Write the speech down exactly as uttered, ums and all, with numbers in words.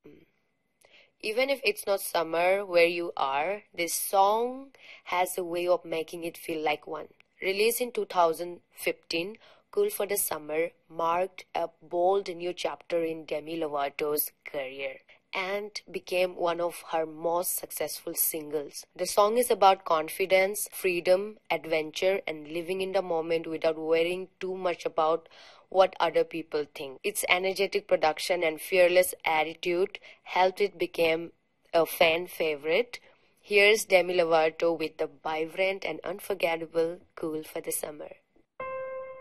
Even if it's not summer where you are, this song has a way of making it feel like one. Released in two thousand fifteen, Cool for the Summer marked a bold new chapter in Demi Lovato's career and became one of her most successful singles. The song is about confidence, freedom, adventure, and living in the moment without worrying too much about what other people think. Its energetic production and fearless attitude helped it become a fan favorite. Here's Demi Lovato with the vibrant and unforgettable Cool for the Summer.